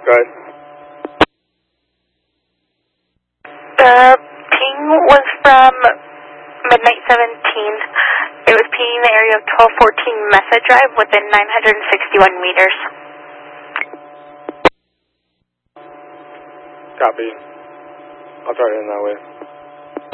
Go ahead. The ping was from midnight 17. It was pinging the area of 1214 Mesa Drive within 961 meters. Copy. I'll try it in that way.